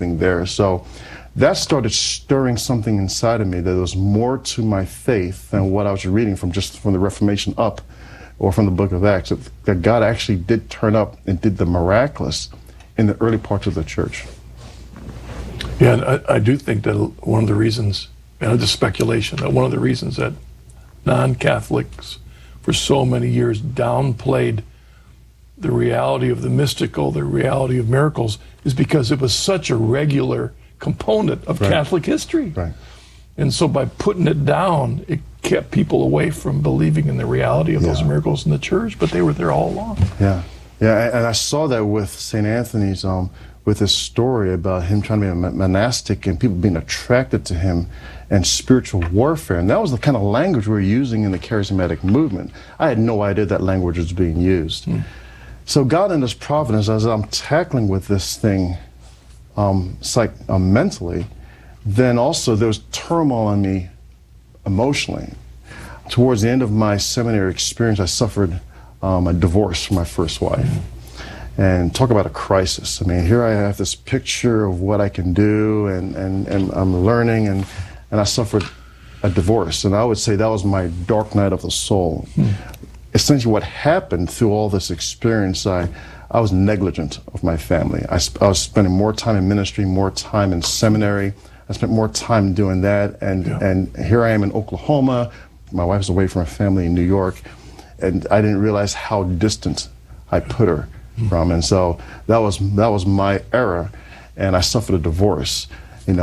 something there. So that started stirring something inside of me, that there was more to my faith than what I was reading from the Reformation up, or from the book of Acts, that God actually did turn up and did the miraculous in the early parts of the church. Yeah, and I do think that one of the reasons, and the speculation, that one of the reasons that non-Catholics for so many years downplayed the reality of the mystical, the reality of miracles, is because it was such a regular component of Catholic history. Right. And so by putting it down, it kept people away from believing in the reality of those miracles in the church, but they were there all along. Yeah, yeah, and I saw that with St. Anthony's, with his story about him trying to be a monastic and people being attracted to him, and spiritual warfare. And that was the kind of language we were using in the charismatic movement. I had no idea that language was being used. So God in His providence, as I'm tackling with this thing mentally, then also there was turmoil in me emotionally. Towards the end of my seminary experience, I suffered a divorce from my first wife. And talk about a crisis. I mean, here I have this picture of what I can do, and I'm learning, and I suffered a divorce. And I would say that was my dark night of the soul. Essentially what happened through all this experience, I was negligent of my family. I was spending more time in ministry, more time in seminary. I spent more time doing that, and here I am in Oklahoma. My wife was away from her family in New York, and I didn't realize how distant I put her from. And so that was my error, and I suffered a divorce, and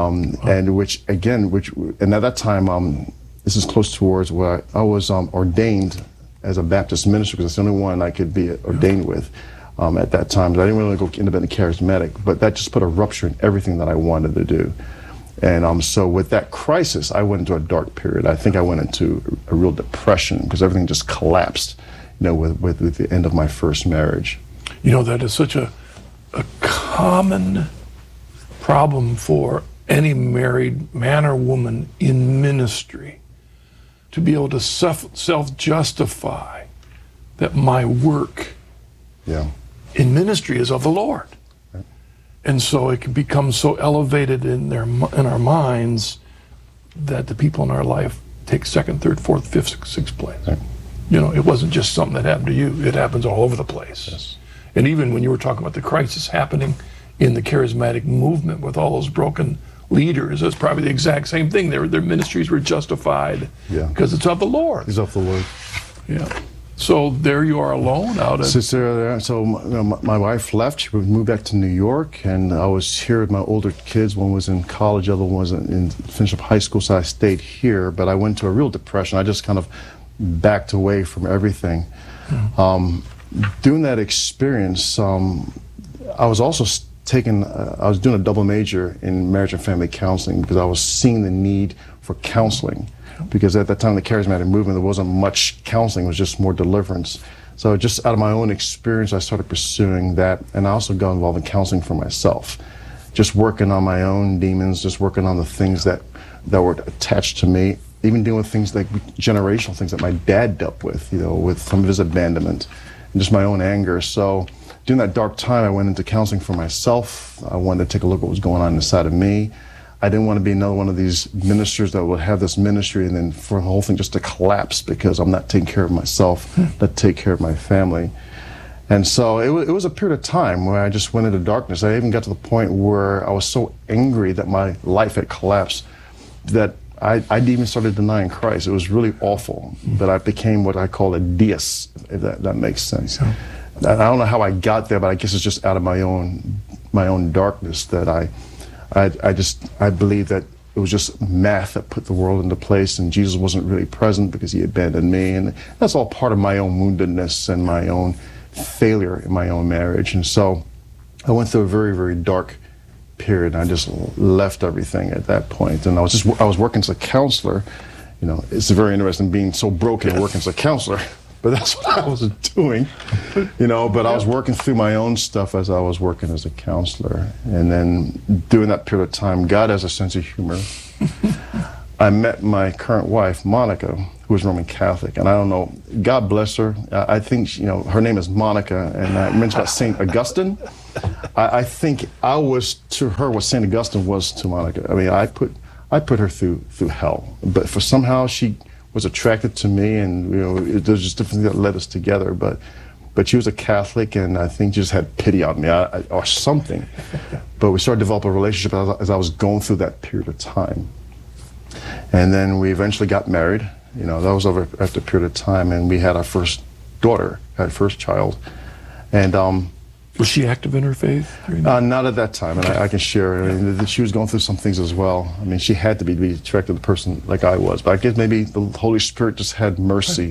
and at that time, this is close towards where I was ordained as a Baptist minister, because it's the only one I could be ordained with at that time. I didn't really go independent charismatic, but that just put a rupture in everything that I wanted to do. And so with that crisis, I went into a dark period. I think I went into a real depression, because everything just collapsed, with the end of my first marriage. That is such a common problem for any married man or woman in ministry, to be able to self-justify that my work in ministry is of the Lord. Right. And so it can become so elevated in our minds that the people in our life take second, third, fourth, fifth, sixth place. Right. It wasn't just something that happened to you. It happens all over the place. Yes. And even when you were talking about the crisis happening in the charismatic movement with all those broken leaders, that's probably the exact same thing. Their ministries were justified because it's of the Lord. It's of the Lord. Yeah. So there you are alone out at... So my wife left. She moved back to New York, and I was here with my older kids. One was in college, the other one was finished up high school, so I stayed here. But I went into a real depression. I just kind of backed away from everything. During that experience, I was also I was doing a double major in marriage and family counseling, because I was seeing the need for counseling. Because at that time, the charismatic movement, there wasn't much counseling, it was just more deliverance. So just out of my own experience, I started pursuing that, and I also got involved in counseling for myself. Just working on my own demons, just working on the things that were attached to me, even dealing with things like generational things that my dad dealt with, with some of his abandonment, and just my own anger. So during that dark time, I went into counseling for myself. I wanted to take a look at what was going on inside of me. I didn't want to be another one of these ministers that would have this ministry and then for the whole thing just to collapse because I'm not taking care of myself, not take care of my family. And so it was a period of time where I just went into darkness. I even got to the point where I was so angry that my life had collapsed that I even started denying Christ. It was really awful. But I became what I call a deist, if that makes sense. Yeah. I don't know how I got there, but I guess it's just out of my own darkness that I believe that it was just math that put the world into place, and Jesus wasn't really present because he abandoned me. And that's all part of my own woundedness and my own failure in my own marriage. And so I went through a very, very dark period. I just left everything at that point. And I was working as a counselor. It's very interesting being so broken and working as a counselor. But that's what I was doing, but I was working through my own stuff as I was working as a counselor. And then during that period of time, God has a sense of humor. I met my current wife, Monica, who is Roman Catholic. And I don't know, God bless her. I think, her name is Monica, and it mentions about St. Augustine. I think I was to her what St. Augustine was to Monica. I mean, I put her through hell, but for somehow she was attracted to me, and there's just different things that led us together. But she was a Catholic, and I think she just had pity on me or something. But we started to develop a relationship as I was going through that period of time, and then we eventually got married. That was over after a period of time, and we had our first daughter, our first child, and. Was she active in her faith? Not at that time, and I can share. I mean, she was going through some things as well. I mean, she had to be attracted to the person like I was, but I guess maybe the Holy Spirit just had mercy,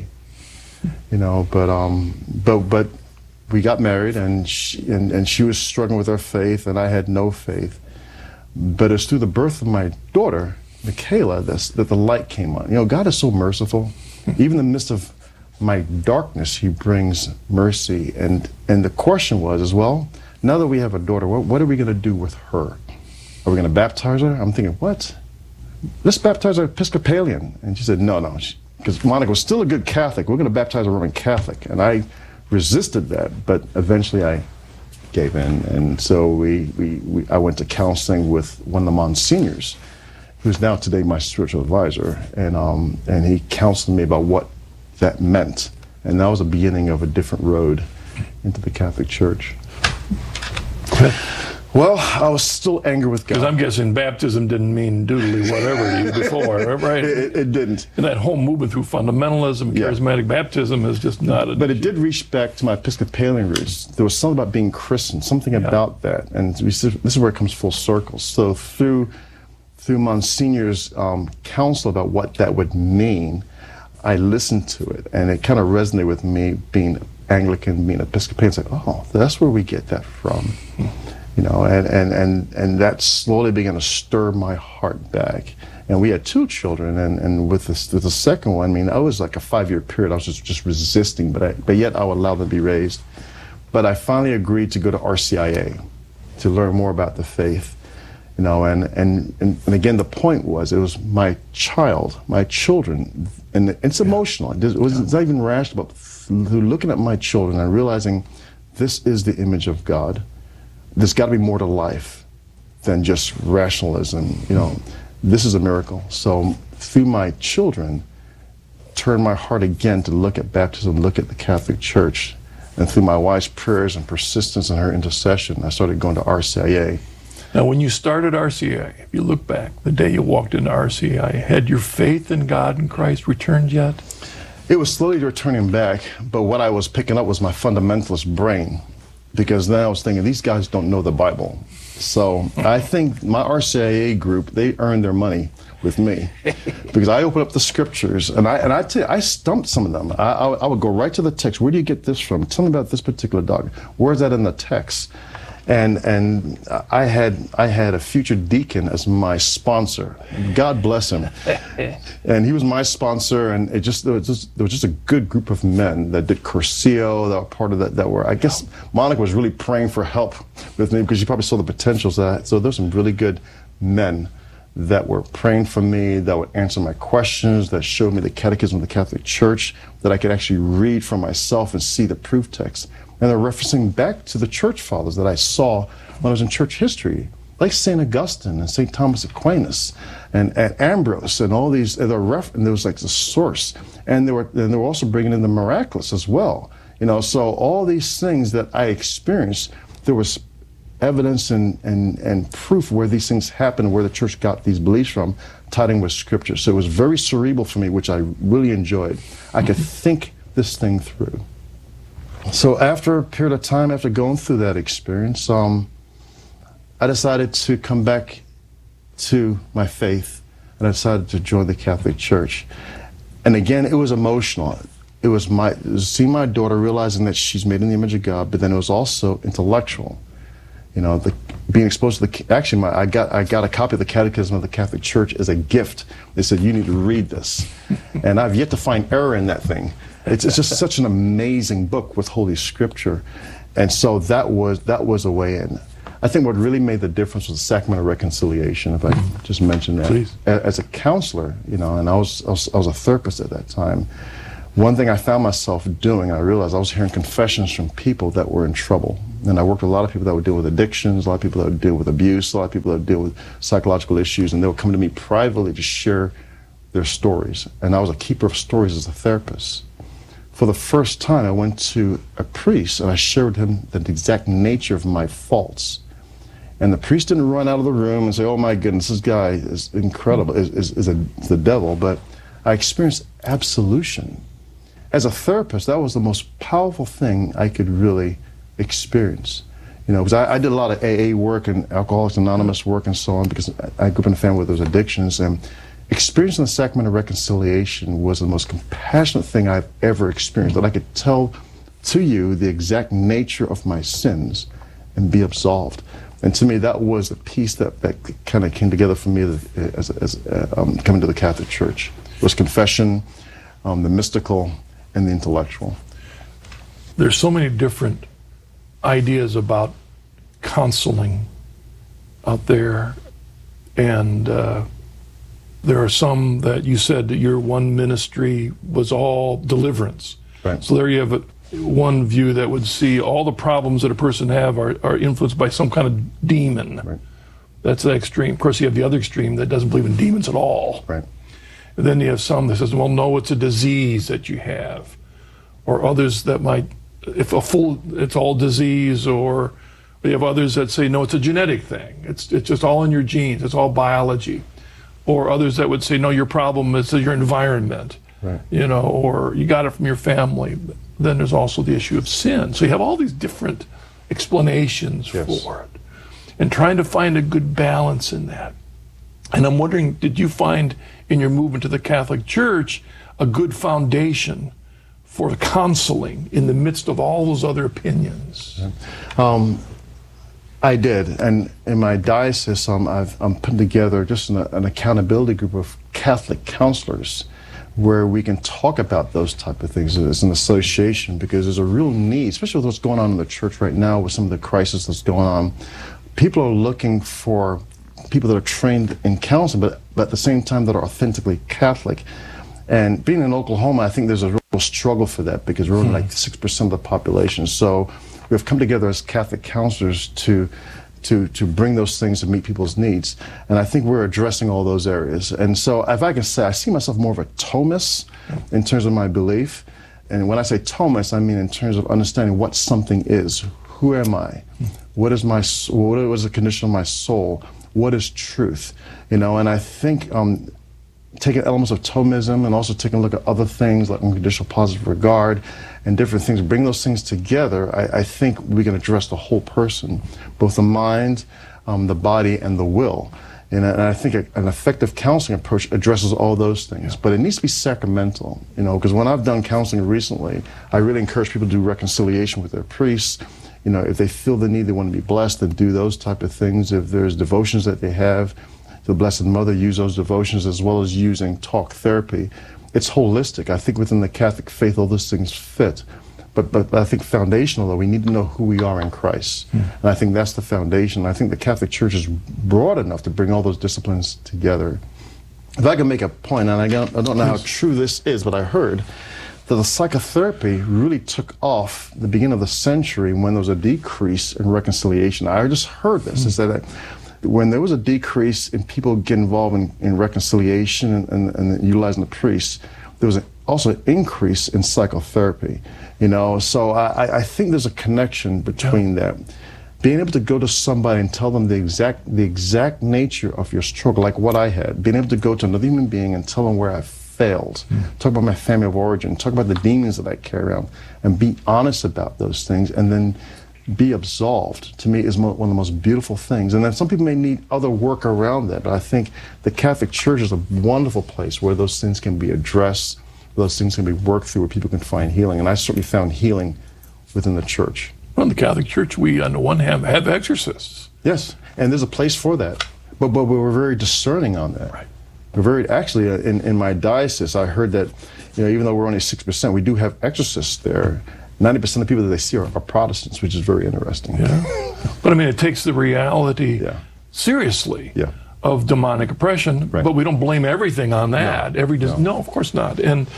But we got married, and she was struggling with her faith, and I had no faith. But it's through the birth of my daughter, Michaela, that the light came on. God is so merciful, even in the midst of my darkness, he brings mercy. And the question was as well, now that we have a daughter, what are we going to do with her? Are we going to baptize her? I'm thinking, what? Let's baptize her Episcopalian. And she said, no, because Monica was still a good Catholic. We're going to baptize a Roman Catholic. And I resisted that, but eventually I gave in. And so I went to counseling with one of the Monsignors, who's now today my spiritual advisor. And he counseled me about what that meant, and that was the beginning of a different road into the Catholic Church. Well, I was still angry with God. Because I'm guessing baptism didn't mean doodly whatever to you before, right? It didn't. And that whole movement through fundamentalism, charismatic baptism is just not a... But it did reach back to my Episcopalian roots. There was something about being Christian, something about that, and this is where it comes full circle. So through Monsignor's counsel about what that would mean, I listened to it, and it kind of resonated with me, being Anglican, being Episcopalian. It's like, oh, that's where we get that from, and that slowly began to stir my heart back. And we had 2 children, and with the second one, I mean, I was like a 5-year period. I was just resisting, but yet I would allow them to be raised. But I finally agreed to go to RCIA to learn more about the faith. And again, the point was, it was my children, and it's emotional. It's not even rational, but through looking at my children and realizing this is the image of God. There's got to be more to life than just rationalism. This is a miracle. So through my children, turned my heart again to look at baptism, look at the Catholic Church, and through my wife's prayers and persistence in her intercession, I started going to RCIA. Now, when you started RCIA, if you look back, the day you walked into RCIA, had your faith in God and Christ returned yet? It was slowly returning back, but what I was picking up was my fundamentalist brain, because then I was thinking, these guys don't know the Bible. So I think my RCIA group, they earned their money with me, because I opened up the scriptures, and I tell you, I stumped some of them. I would go right to the text. Where do you get this from? Tell me about this particular dog. Where's that in the text? And I had a future deacon as my sponsor. God bless him. And he was my sponsor, and there was just a good group of men that did Cursillo, that were part of that were, I guess Monica was really praying for help with me, because she probably saw the potentials that. So there's some really good men that were praying for me, that would answer my questions, that showed me the catechism of the Catholic Church, that I could actually read for myself and see the proof text. And they're referencing back to the church fathers that I saw when I was in church history, like St. Augustine and St. Thomas Aquinas and Ambrose and all these. And there was like the source, and they were also bringing in the miraculous as well. So all these things that I experienced, there was evidence and proof where these things happened, where the church got these beliefs from, tied in with Scripture. So it was very cerebral for me, which I really enjoyed. I could think this thing through. So after a period of time, after going through that experience, I decided to come back to my faith, and I decided to join the Catholic Church. And again, it was emotional. It was seeing my daughter, realizing that she's made in the image of God, but then it was also intellectual. Being exposed to I got a copy of the Catechism of the Catholic Church as a gift. They said, you need to read this. And I've yet to find error in that thing. It's just such an amazing book with Holy Scripture. And so that was a way in. I think what really made the difference was the Sacrament of Reconciliation, if I could just mention that. Please. As a counselor, and I was a therapist at that time, one thing I found myself doing, I realized I was hearing confessions from people that were in trouble. And I worked with a lot of people that would deal with addictions, a lot of people that would deal with abuse, a lot of people that would deal with psychological issues, and they would come to me privately to share their stories. And I was a keeper of stories as a therapist. For the first time, I went to a priest and I shared with him the exact nature of my faults. And the priest didn't run out of the room and say, oh my goodness, this guy is incredible, is the devil. But I experienced absolution. As a therapist, that was the most powerful thing I could really experience. You know, because I did a lot of AA work and Alcoholics Anonymous work and so on, because I grew up in a family where there was addictions, and experiencing the sacrament of reconciliation was the most compassionate thing I've ever experienced, that I could tell to you the exact nature of my sins and be absolved. And to me, that was the piece that kind of came together for me as coming to the Catholic Church. It was confession, the mystical, and the intellectual. There's so many different ideas about counseling out there, and there are some that you said that your one ministry was all deliverance. Right. So there you have one view that would see all the problems that a person have are influenced by some kind of demon. Right. That's the extreme. Of course, you have the other extreme that doesn't believe in demons at all. Right. And then you have some that says, well, no, it's a disease that you have. Or others that might, if it's all disease, or we have others that say, no, it's a genetic thing. It's just all in your genes. It's all biology. Or others that would say, no, your problem is your environment, right. You know, or you got it from your family. Then there's also the issue of sin. So you have all these different explanations Yes. for it, and trying to find a good balance in that. And I'm wondering, did you find in your movement to the Catholic Church a good foundation for counseling in the midst of all those other opinions? I did, and in my diocese, I'm putting together just an accountability group of Catholic counselors where we can talk about those type of things as an association, because there's a real need, especially with what's going on in the church right now with some of the crisis that's going on. People are looking for people that are trained in counseling, but at the same time that are authentically Catholic. And being in Oklahoma, I think there's a real struggle for that, because we're only like 6% of the population. So we've come together as Catholic counselors to bring those things to meet people's needs. And I think we're addressing all those areas. And so if I can say, I see myself more of a Thomist in terms of my belief. And when I say Thomist, I mean in terms of understanding what something is. Who am I? What is the condition of my soul? What is truth? You know, and I think taking elements of Thomism and also taking a look at other things like unconditional positive regard and different things, bring those things together, I think we can address the whole person, both the mind, the body, and the will. And I think an effective counseling approach addresses all those things, but it needs to be sacramental, you know, because when I've done counseling recently, I really encourage people to do reconciliation with their priests. You know, if they feel the need, they want to be blessed, then do those type of things. If there's devotions that they have, the Blessed Mother, use those devotions, as well as using talk therapy. It's holistic. I think within the Catholic faith, all those things fit. But I think foundational, though, we need to know who we are in Christ. And I think that's the foundation. I think the Catholic Church is broad enough to bring all those disciplines together. If I can make a point, and I don't know how true this is, but I heard that the psychotherapy really took off at the beginning of the century when there was a decrease in reconciliation. I just heard this, is that when there was a decrease in people getting involved in reconciliation and utilizing the priests, there was also an increase in psychotherapy. You know, so I think there's a connection between that. Being able to go to somebody and tell them the exact nature of your struggle, like what I had. Being able to go to another human being and tell them where I failed. Talk about my family of origin. Talk about the demons that I carry around, and be honest about those things, and then be absolved, to me, is one of the most beautiful things. And then some people may need other work around that, but I think the Catholic Church is a wonderful place where those things can be addressed, where those things can be worked through, where people can find healing. And I certainly found healing within the Church. Well, in the Catholic Church, we, on the one hand, have exorcists. Yes, and there's a place for that. But we're very discerning on that. Right. We're very, actually, in my diocese, I heard that, you know, even though we're only 6%, we do have exorcists there. 90% of people that they see are Protestants, which is very interesting. Yeah. But I mean, it takes the reality seriously of demonic oppression, but we don't blame everything on that. No, of course not. And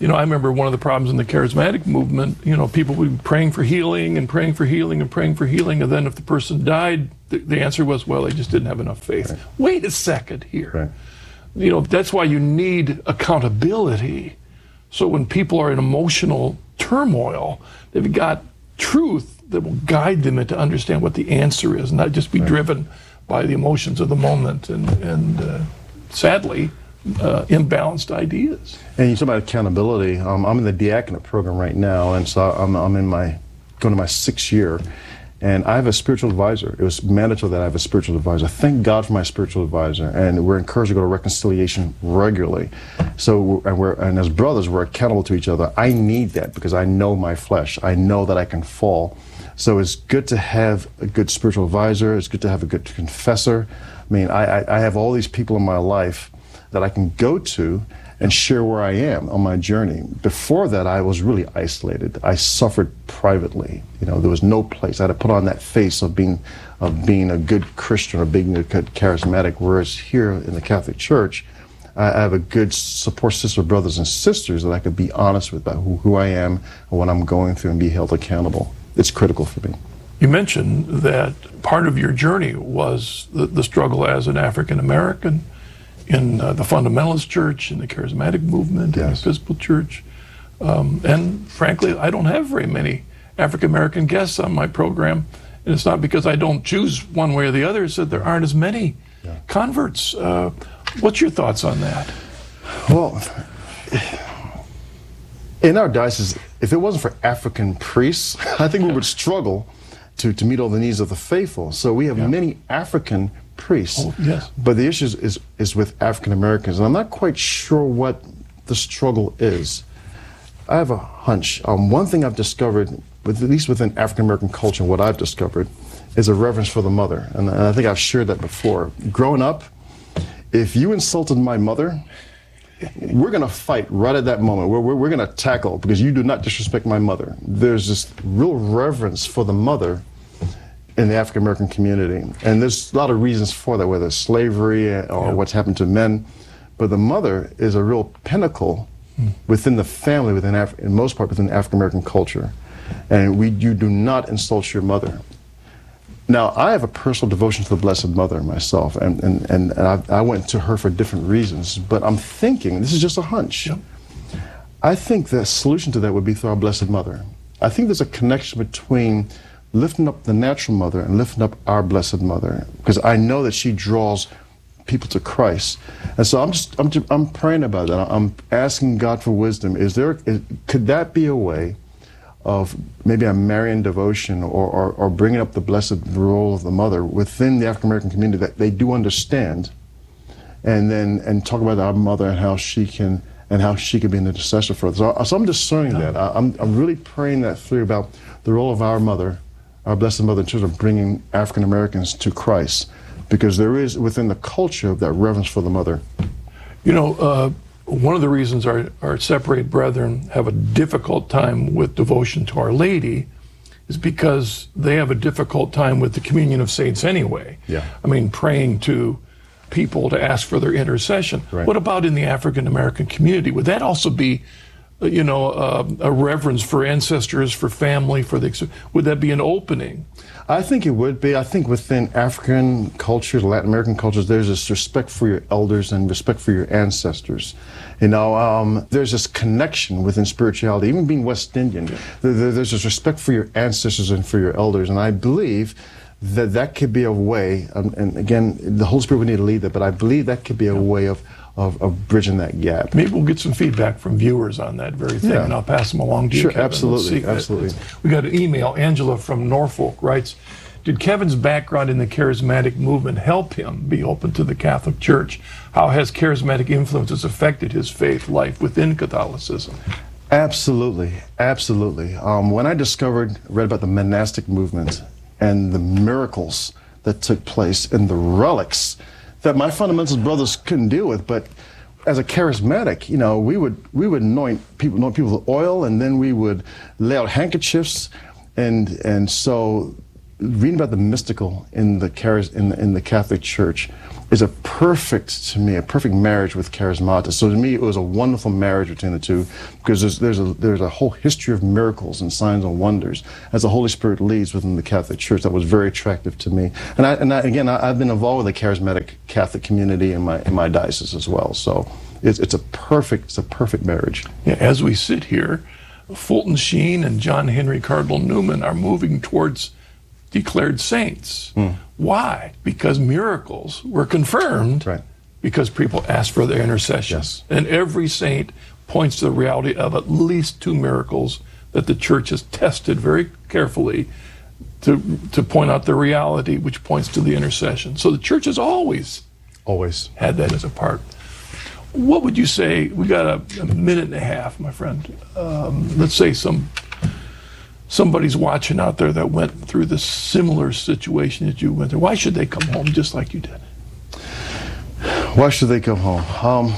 I remember one of the problems in the charismatic movement, people would be praying for healing and praying for healing and praying for healing. And then if the person died, the answer was, well, they just didn't have enough faith. Right. Wait a second here. Right. That's why you need accountability. So when people are in emotional turmoil, they've got truth that will guide them to understand what the answer is, not just be driven by the emotions of the moment and sadly, imbalanced ideas. And you talk about accountability. I'm in the diaconate program right now, and so I'm going to my 6th year, and I have a spiritual advisor. It was mandatory that I have a spiritual advisor. Thank God for my spiritual advisor, and we're encouraged to go to reconciliation regularly. So, and as brothers, we're accountable to each other. I need that because I know my flesh. I know that I can fall. So it's good to have a good spiritual advisor. It's good to have a good confessor. I mean, I have all these people in my life that I can go to and share where I am on my journey. Before that, I was really isolated. I suffered privately. There was no place. I had to put on that face of being a good Christian or being a good charismatic. Whereas here in the Catholic Church, I have a good support system of brothers and sisters that I could be honest with about who I am and what I'm going through and be held accountable. It's critical for me. You mentioned that part of your journey was the struggle as an African American in the Fundamentalist Church, in the Charismatic Movement, in the Episcopal Church. And frankly, I don't have very many African American guests on my program. And it's not because I don't choose one way or the other, it's that there aren't as many converts. What's your thoughts on that? Well, in our diocese, if it wasn't for African priests, I think we would struggle to meet all the needs of the faithful. So we have many African priests. Oh, yes. But the issue is with African Americans, and I'm not quite sure what the struggle is. I have a hunch. One thing I've discovered, at least within African American culture, what I've discovered is a reverence for the mother. And I think I've shared that before. Growing up, if you insulted my mother, we're going to fight right at that moment. We're going to tackle because you do not disrespect my mother. There's this real reverence for the mother in the African American community. And there's a lot of reasons for that, whether it's slavery or what's happened to men. But the mother is a real pinnacle within the family, in most part within African American culture. And you do not insult your mother. Now, I have a personal devotion to the Blessed Mother myself, and I went to her for different reasons. But I'm thinking, this is just a hunch, I think the solution to that would be through our Blessed Mother. I think there's a connection between lifting up the natural mother and lifting up our Blessed Mother, because I know that she draws people to Christ. And so I'm praying about that. I'm asking God for wisdom. Could that be a way of maybe a Marian devotion or bringing up the blessed role of the mother within the African American community that they do understand, and talk about our mother and how she can be an intercessor for us. So I'm discerning that. I'm really praying that through about the role of our mother, our Blessed Mother, in terms of bringing African Americans to Christ, because there is within the culture that reverence for the mother. One of the reasons our separated brethren have a difficult time with devotion to Our Lady is because they have a difficult time with the communion of saints anyway. Yeah. I mean, praying to people to ask for their intercession. Right. What about in the African American community? Would that also be, a reverence for ancestors, for family, would that be an opening? I think it would be. I think within African culture, Latin American cultures, there's this respect for your elders and respect for your ancestors. There's this connection within spirituality, even being West Indian. There's this respect for your ancestors and for your elders, and I believe that could be a way, and again, the Holy Spirit would need to lead that, but I believe that could be a way of bridging that gap. Maybe we'll get some feedback from viewers on that very thing, and I'll pass them along to you, Sure, Kevin. absolutely. We got an email. Angela from Norfolk writes, did Kevin's background in the charismatic movement help him be open to the Catholic Church? How has charismatic influences affected his faith life within Catholicism? Absolutely. When I read about the monastic movement and the miracles that took place and the relics that my fundamentalist brothers couldn't deal with, but as a charismatic, we would anoint people with oil, and then we would lay out handkerchiefs, and so reading about the mystical in the Catholic Church is a perfect marriage with Charismata. So to me, it was a wonderful marriage between the two, because there's a whole history of miracles and signs and wonders as the Holy Spirit leads within the Catholic Church that was very attractive to me. And I've been involved with the charismatic Catholic community in my diocese as well. So it's a perfect marriage. Yeah, as we sit here, Fulton Sheen and John Henry Cardinal Newman are moving towards declared saints. Why? Because miracles were confirmed, right, because people asked for their intercession. Yes. And every saint points to the reality of at least 2 miracles that the church has tested very carefully to point out the reality, which points to the intercession. So the church has always had that as a part. What would you say? We got a minute and a half, my friend. Let's say somebody's watching out there that went through the similar situation that you went through. Why should they come home just like you did? Why should they come home?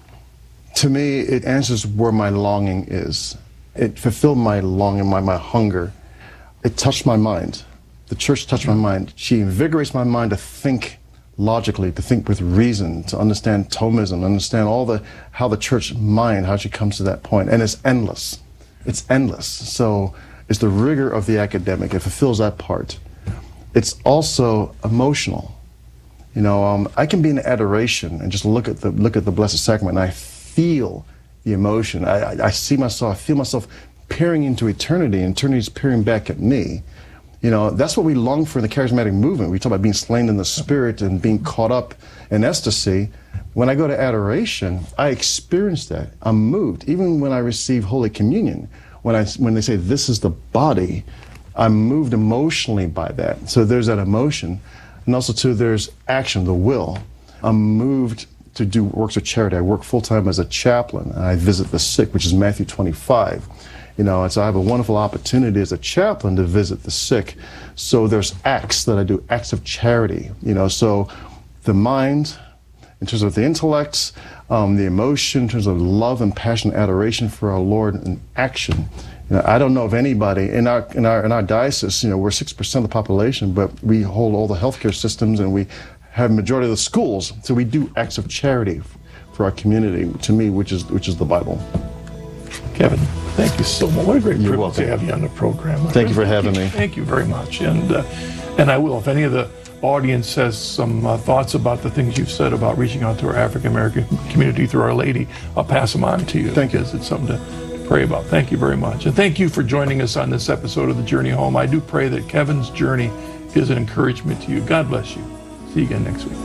To me, it answers where my longing is. It fulfilled my longing, my hunger. It touched my mind. The church touched my mind. She invigorates my mind to think logically, to think with reason, to understand Thomism, understand how the church mind, how she comes to that point. And it's endless. It's endless. So it's the rigor of the academic. It fulfills that part. It's also emotional. You know, I can be in adoration and just look at the Blessed Sacrament, and I feel the emotion. I see myself, I feel myself peering into eternity, and eternity is peering back at me. You know, that's what we long for in the charismatic movement. We talk about being slain in the Spirit and being caught up in ecstasy. When I go to adoration, I experience that. I'm moved. Even when I receive Holy Communion, when they say, this is the body, I'm moved emotionally by that. So there's that emotion. And also, too, there's action, the will. I'm moved to do works of charity. I work full-time as a chaplain, and I visit the sick, which is Matthew 25. You know, and so I have a wonderful opportunity as a chaplain to visit the sick. So there's acts that I do, acts of charity. You know, so the mind, in terms of the intellect, the emotion, in terms of love and passion, adoration for our Lord, and action. You know, I don't know of anybody in our diocese. You know, we're 6% of the population, but we hold all the healthcare systems, and we have majority of the schools. So we do acts of charity for our community. To me, which is the Bible. Kevin, thank you so much. What a great You're privilege welcome. to have you on the program. Thank you for having me. Thank you very much. And I will, if any of the audience has some thoughts about the things you've said about reaching out to our African American community through Our Lady, I'll pass them on to you. Thank you. Because it's something to pray about. Thank you very much. And thank you for joining us on this episode of The Journey Home. I do pray that Kevin's journey is an encouragement to you. God bless you. See you again next week.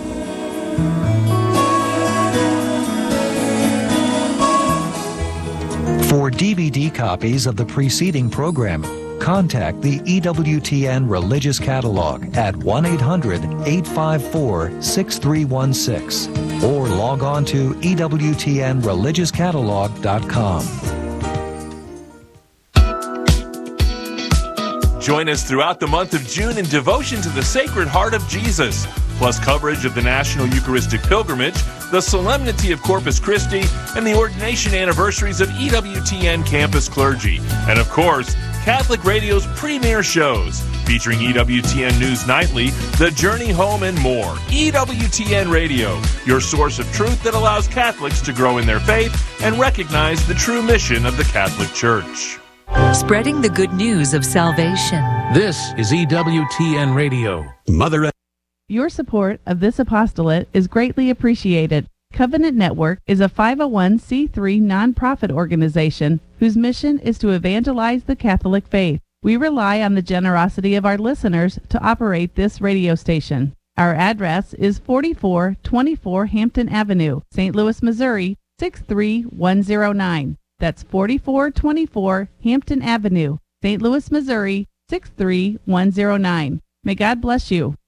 For DVD copies of the preceding program, contact the EWTN Religious Catalog at 1-800-854-6316 or log on to EWTNReligious Join us throughout the month of June in devotion to the Sacred Heart of Jesus, plus coverage of the National Eucharistic Pilgrimage, the Solemnity of Corpus Christi, and the ordination anniversaries of EWTN campus clergy. And of course, Catholic Radio's premier shows, featuring EWTN News Nightly, The Journey Home, and more. EWTN Radio, your source of truth that allows Catholics to grow in their faith and recognize the true mission of the Catholic Church. Spreading the good news of salvation. This is EWTN Radio. Mother. Your support of this apostolate is greatly appreciated. Covenant Network is a 501c3 nonprofit organization whose mission is to evangelize the Catholic faith. We rely on the generosity of our listeners to operate this radio station. Our address is 4424 Hampton Avenue, St. Louis, Missouri, 63109. That's 4424 Hampton Avenue, St. Louis, Missouri, 63109. May God bless you.